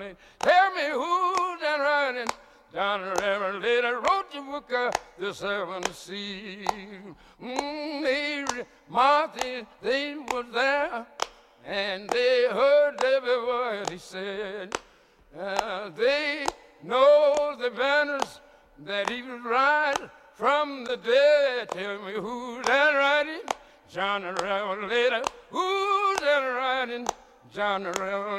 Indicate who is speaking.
Speaker 1: Revelator. Tell me who's that writing? John the Revelator wrote the book of the seven seals. Mary, Martha, they were there, and they heard every word he said. They know the banners that he was riding from the dead. Tell me who's that riding? John the Revelator. Who's that riding? John the Revelator.